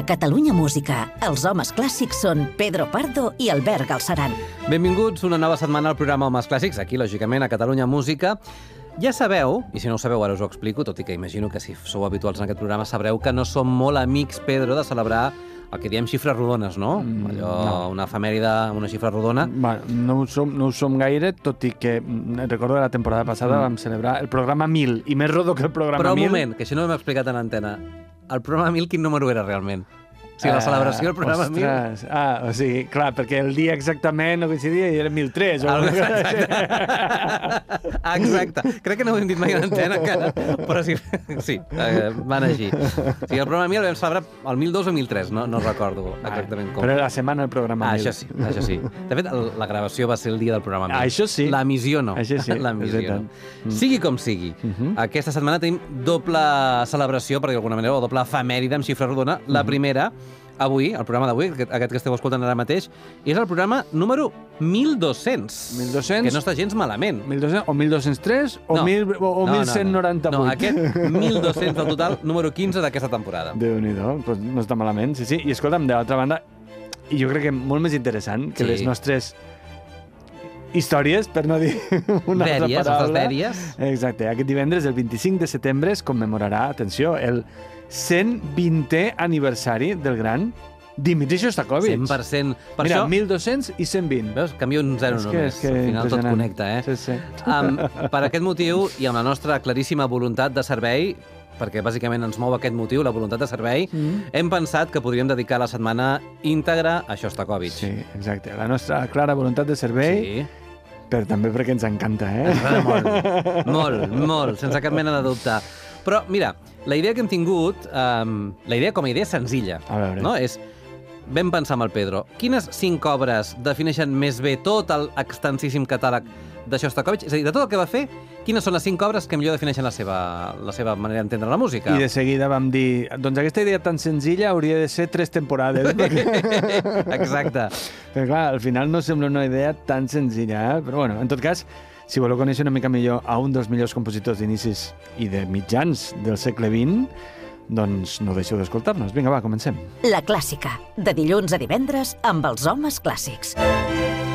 A Catalunya Música, els homes clàssics són Pedro Pardo i Albert Galceran. Benvinguts una nova setmana al programa Homes Clàssics, aquí, lògicament, a Catalunya Música. Ja sabeu, i si no ho sabeu ara us ho explico, tot i que imagino que si sou habituals en aquest programa sabreu que no som molt amics, Pedro, de celebrar el que diem xifres rodones, no? Una efemèride, una xifra rodona. No ho som gaire, tot i que recordo que la temporada passada vam celebrar el programa 1000, i més rodó que el programa 1000. Però un moment, que això no ho hem explicat en antena. El programa 1000 quin número era realment? O sigui, la celebració del programa 1000... o sigui, clar, perquè el dia exactament no coincidia i era 1003. Exacte. Crec que no ho hem dit mai en antena encara, però sí, van així. O sigui, el programa 1000 el vam celebrar el 1002 o 1003, no recordo exactament com. Però la setmana del programa 1000. Això sí. De fet, la gravació va ser el dia del programa 1000. Això sí. L'emissió no. Això sí. L'emissió no. Sigui com sigui, aquesta setmana tenim doble celebració, per dir d'alguna manera, o doble efemèride amb xifra rodona. La primera, avui, el programa d'avui, aquest que esteu escoltant ara mateix, és el programa número 1200. 1200? Que no està gens malament. 1200 o 1203 o 1198? No, aquest 1200 del total, número 15 d'aquesta temporada. Déu-n'hi-do, doncs no està malament. Sí. I escolta'm, de l'altra banda, i jo crec que molt més interessant que les nostres històries, per no dir una altra paraula. Dèries. Exacte. Aquest divendres, el 25 de setembre, es commemorarà, atenció, el 120è aniversari del gran Dmitri Shostakovich. 100%. Per Mira, això... 1200 i 120. Veus? Canvia un zero només. Que al final tot connecta, Sí. Per aquest motiu, i amb la nostra claríssima voluntat de servei, perquè bàsicament ens mou aquest motiu, la voluntat de servei, hem pensat que podríem dedicar la setmana íntegra a Shostakovich. Sí, exacte. La nostra clara voluntat de servei, però també perquè ens encanta, Ens agrada molt, sense cap mena de dubte. Però, mira, la idea que hem tingut, la idea com a idea senzilla, no? És, vam pensar amb el Pedro, quines 5 obres defineixen més bé tot l'extensíssim catàleg de Shostakovich? És a dir, de tot el que va fer, quines són les 5 obres que millor defineixen la seva manera d'entendre la música? I de seguida vam dir, doncs aquesta idea tan senzilla hauria de ser 3 temporades. Exacte. Però clar, al final no sembla una idea tan senzilla, però bueno, en tot cas, si voleu conèixer una mica millor a un dels millors compositors d'inicis i de mitjans del segle XX, doncs no deixeu d'escoltar-nos. Vinga, va, comencem. La clàssica, de dilluns a divendres amb els homes clàssics.